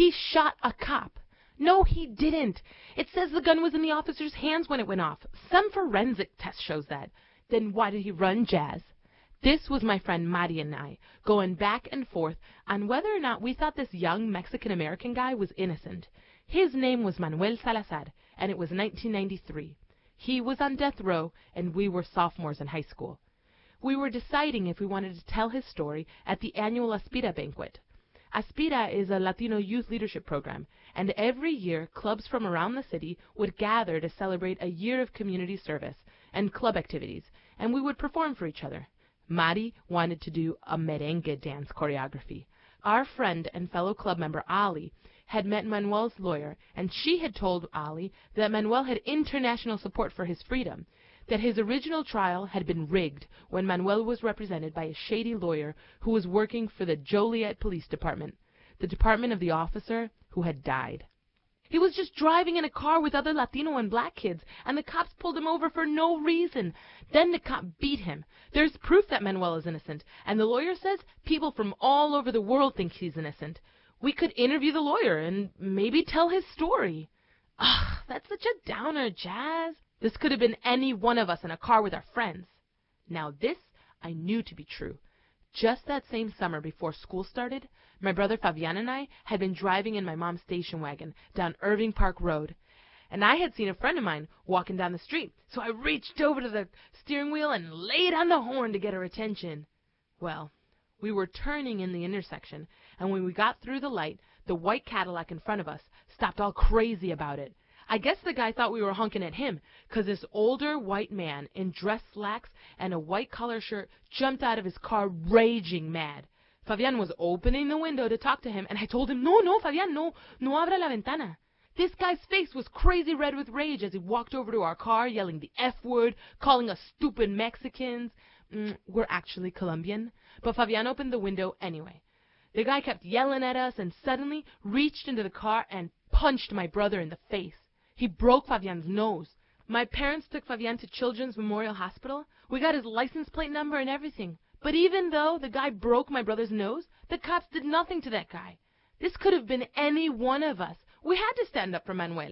He shot a cop. No, he didn't. It says the gun was in the officer's hands when it went off. Some forensic test shows that. Then why did he run, Jazz? This was my friend Mari and I, going back and forth on whether or not we thought this young Mexican-American guy was innocent. His name was Manuel Salazar, and it was 1993. He was on death row, and we were sophomores in high school. We were deciding if we wanted to tell his story at the annual Aspira banquet. Aspira is a Latino youth leadership program, and every year clubs from around the city would gather to celebrate a year of community service and club activities, and we would perform for each other. Mari wanted to do a merengue dance choreography. Our friend and fellow club member Ali had met Manuel's lawyer, and she had told Ali that Manuel had international support for his freedom, that his original trial had been rigged when Manuel was represented by a shady lawyer who was working for the Joliet Police Department, the department of the officer who had died. He was just driving in a car with other Latino and black kids, and the cops pulled him over for no reason. Then the cop beat him. There's proof that Manuel is innocent, and the lawyer says people from all over the world think he's innocent. We could interview the lawyer and maybe tell his story. Ugh, that's such a downer, Jazz. This could have been any one of us in a car with our friends. Now this I knew to be true. Just that same summer before school started, my brother Fabian and I had been driving in my mom's station wagon down Irving Park Road, and I had seen a friend of mine walking down the street, so I reached over to the steering wheel and laid on the horn to get her attention. Well, we were turning in the intersection, and when we got through the light, the white Cadillac in front of us stopped all crazy about it. I guess the guy thought we were honking at him, 'cause this older white man in dress slacks and a white collar shirt jumped out of his car raging mad. Fabian was opening the window to talk to him, and I told him, No, Fabian, no abra la ventana. This guy's face was crazy red with rage as he walked over to our car, yelling the F word, calling us stupid Mexicans. We're actually Colombian, but Fabian opened the window anyway. The guy kept yelling at us and suddenly reached into the car and punched my brother in the face. He broke Fabian's nose. My parents took Fabian to Children's Memorial Hospital. We got his license plate number and everything. But even though the guy broke my brother's nose, the cops did nothing to that guy. This could have been any one of us. We had to stand up for Manuel.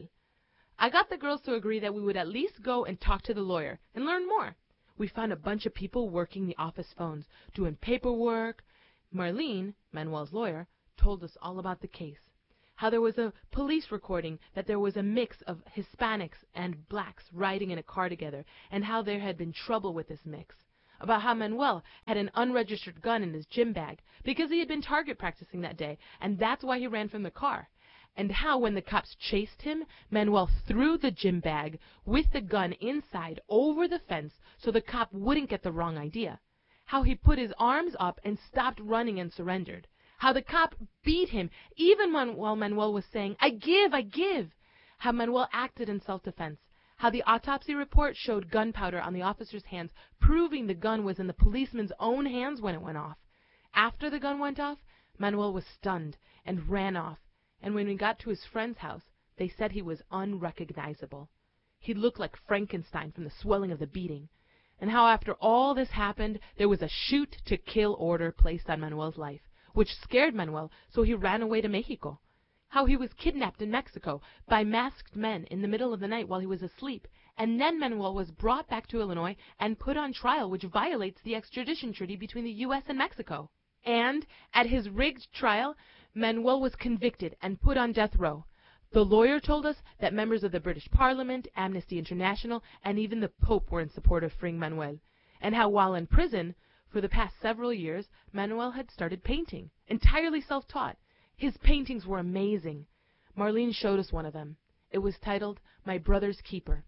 I got the girls to agree that we would at least go and talk to the lawyer and learn more. We found a bunch of people working the office phones, doing paperwork. Marlene, Manuel's lawyer, told us all about the case. How there was a police recording that there was a mix of Hispanics and blacks riding in a car together, and how there had been trouble with this mix. About how Manuel had an unregistered gun in his gym bag because he had been target practicing that day, and that's why he ran from the car. And how when the cops chased him, Manuel threw the gym bag with the gun inside over the fence so the cop wouldn't get the wrong idea. How he put his arms up and stopped running and surrendered. How the cop beat him even while Manuel was saying, I give. How Manuel acted in self-defense. How the autopsy report showed gunpowder on the officer's hands, proving the gun was in the policeman's own hands when it went off. After the gun went off, Manuel was stunned and ran off, and when we got to his friend's house, they said he was unrecognizable. He looked like Frankenstein from the swelling of the beating. And how after all this happened, there was a shoot-to-kill order placed on Manuel's life, which scared Manuel, so he ran away to Mexico. How he was kidnapped in Mexico by masked men in the middle of the night while he was asleep, and then Manuel was brought back to Illinois and put on trial, which violates the extradition treaty between the U.S. and Mexico. And at his rigged trial, Manuel was convicted and put on death row. The lawyer told us that members of the British Parliament, Amnesty International, and even the Pope were in support of freeing Manuel, and how while in prison, for the past several years, Manuel had started painting, entirely self-taught. His paintings were amazing. Marlene showed us one of them. It was titled, My Brother's Keeper.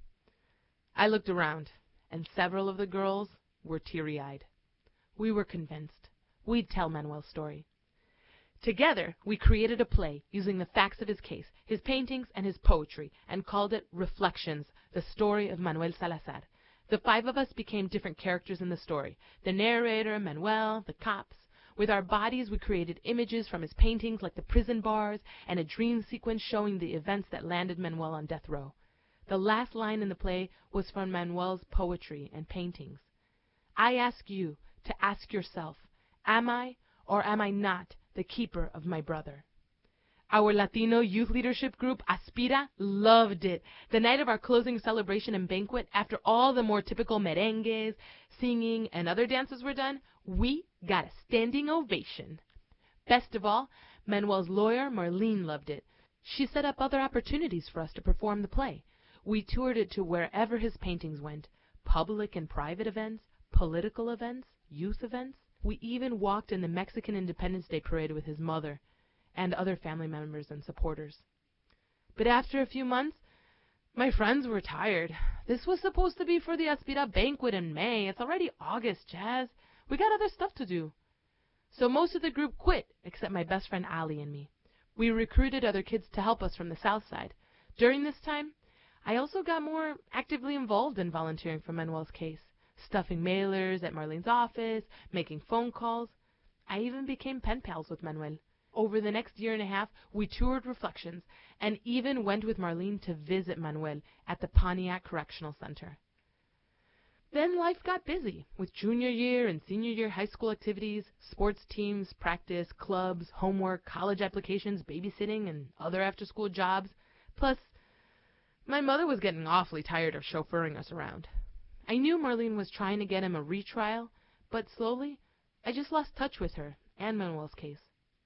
I looked around, and several of the girls were teary-eyed. We were convinced. We'd tell Manuel's story. Together, we created a play using the facts of his case, his paintings, and his poetry, and called it Reflections, the story of Manuel Salazar. The 5 of us became different characters in the story. The narrator, Manuel, the cops. With our bodies, we created images from his paintings like the prison bars and a dream sequence showing the events that landed Manuel on death row. The last line in the play was from Manuel's poetry and paintings. I ask you to ask yourself, am I or am I not the keeper of my brother? Our Latino youth leadership group, Aspira, loved it. The night of our closing celebration and banquet, after all the more typical merengues, singing, and other dances were done, we got a standing ovation. Best of all, Manuel's lawyer, Marlene, loved it. She set up other opportunities for us to perform the play. We toured it to wherever his paintings went, public and private events, political events, youth events. We even walked in the Mexican Independence Day parade with his mother and other family members and supporters. But after a few months, my friends were tired. This was supposed to be for the Aspira banquet in May. It's already August, Jazz. We got other stuff to do. So most of the group quit, except my best friend Ali and me. We recruited other kids to help us from the south side. During this time, I also got more actively involved in volunteering for Manuel's case, stuffing mailers at Marlene's office, making phone calls. I even became pen pals with Manuel. Over the next year and a half, we toured Reflections and even went with Marlene to visit Manuel at the Pontiac Correctional Center. Then life got busy with junior year and senior year high school activities, sports teams, practice, clubs, homework, college applications, babysitting, and other after-school jobs. Plus, my mother was getting awfully tired of chauffeuring us around. I knew Marlene was trying to get him a retrial, but slowly, I just lost touch with her and Manuel's case.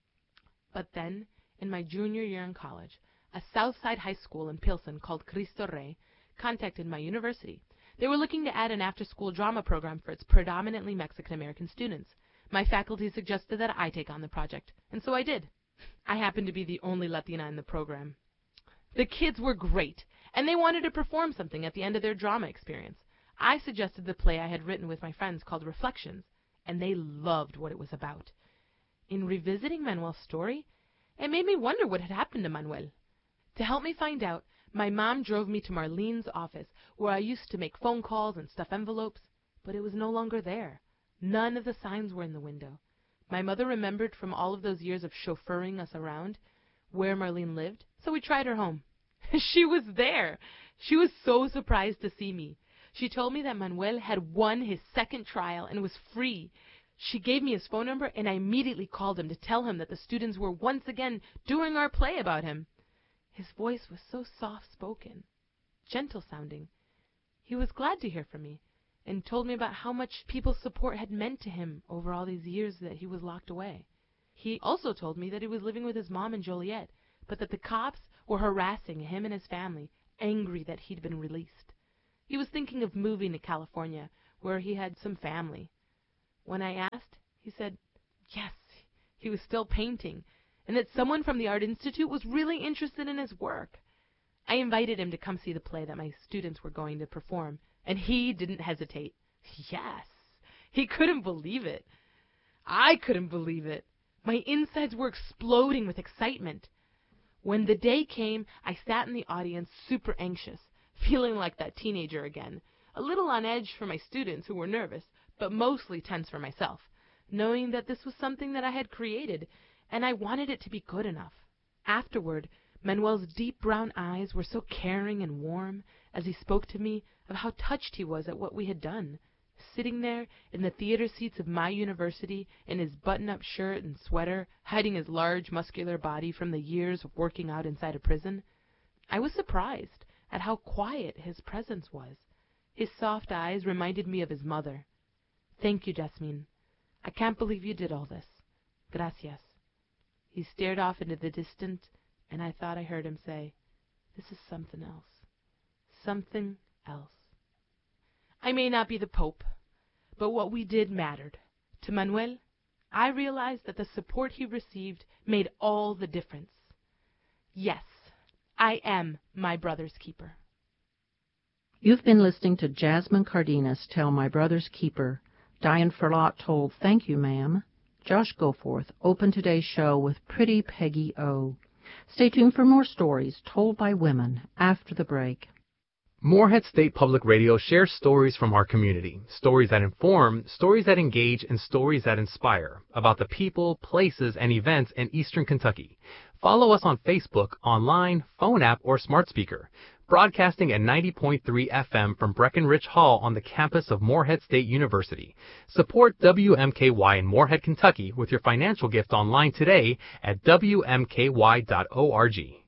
But then, in my junior year in college, a Southside high school in Pilsen called Cristo Rey contacted my university. They were looking to add an after-school drama program for its predominantly Mexican-American students. My faculty suggested that I take on the project, and so I did. I happened to be the only Latina in the program. The kids were great, and they wanted to perform something at the end of their drama experience. I suggested the play I had written with my friends called Reflections, and they loved what it was about. In revisiting Manuel's story, it made me wonder what had happened to Manuel. To help me find out, my mom drove me to Marlene's office, where I used to make phone calls and stuff envelopes, but it was no longer there. None of the signs were in the window. My mother remembered from all of those years of chauffeuring us around where Marlene lived, so we tried her home. She was there. She was so surprised to see me. She told me that Manuel had won his second trial and was free. She gave me his phone number, and I immediately called him to tell him that the students were once again doing our play about him. His voice was so soft-spoken, gentle-sounding. He was glad to hear from me and told me about how much people's support had meant to him over all these years that he was locked away. He also told me that he was living with his mom in Joliet, but that the cops were harassing him and his family, angry that he'd been released. He was thinking of moving to California, where he had some family. When I asked, he said, yes, he was still painting, and that someone from the Art Institute was really interested in his work. I invited him to come see the play that my students were going to perform, and he didn't hesitate. Yes, he couldn't believe it. I couldn't believe it. My insides were exploding with excitement. When the day came, I sat in the audience super anxious, feeling like that teenager again, a little on edge for my students who were nervous, but mostly tense for myself, knowing that this was something that I had created, and I wanted it to be good enough. Afterward, Manuel's deep brown eyes were so caring and warm as he spoke to me of how touched he was at what we had done, sitting there in the theater seats of my university in his button-up shirt and sweater, hiding his large, muscular body from the years of working out inside a prison. I was surprised at how quiet his presence was. His soft eyes reminded me of his mother. Thank you, Jasmine. I can't believe you did all this. Gracias. He stared off into the distance, and I thought I heard him say, this is something else. Something else. I may not be the Pope, but what we did mattered. To Manuel, I realized that the support he received made all the difference. Yes, I am my brother's keeper. You've been listening to Jasmine Cardenas tell My Brother's Keeper. Diane Ferlot told Thank You, Ma'am. Josh Goforth opened today's show with Pretty Peggy O. Stay tuned for more stories told by women after the break. Morehead State Public Radio shares stories from our community, stories that inform, stories that engage, and stories that inspire about the people, places, and events in Eastern Kentucky. Follow us on Facebook, online, phone app, or smart speaker. broadcasting at 90.3 FM from Breckenridge Hall on the campus of Morehead State University. Support WMKY in Morehead, Kentucky with your financial gift online today at WMKY.org.